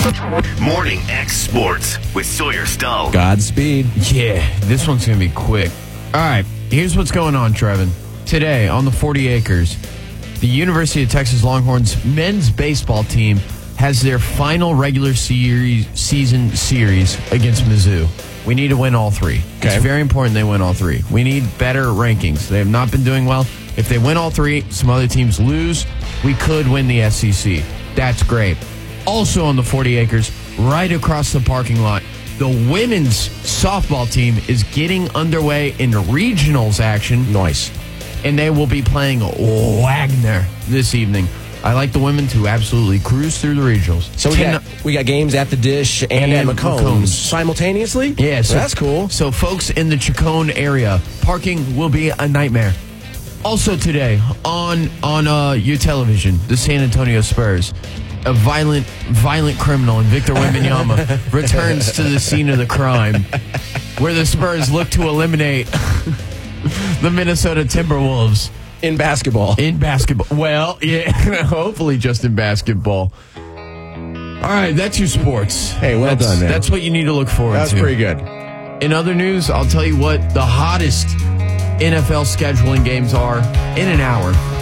Morning X Sports with Sawyer Stull. Godspeed. Yeah, this one's going to be quick. All right, here's what's going on, Trevin. Today, on the 40 acres, the University of Texas Longhorns men's baseball team has their final regular season series against Mizzou. We need to win all three. Okay. It's very important they win all three. We need better rankings. They have not been doing well. If they win all three, some other teams lose, we could win the SEC. That's great. Also on the 40 acres, right across the parking lot, the women's softball team is getting underway in regionals action. Nice. And they will be playing Wagner this evening. I like the women to absolutely cruise through the regionals. So we got games at the Dish and at McCombs simultaneously? Yeah. So that's cool. So folks in the Chacon area, parking will be a nightmare. Also today, on your television, the San Antonio Spurs, a violent criminal in Victor Wembanyama returns to the scene of the crime, where the Spurs look to eliminate the Minnesota Timberwolves. In basketball. Well, yeah, hopefully just in basketball. All right, that's your sports. Hey, well done, man. That's what you need to look forward to. That's pretty good. In other news, I'll tell you what the hottest NFL scheduling games are in an hour.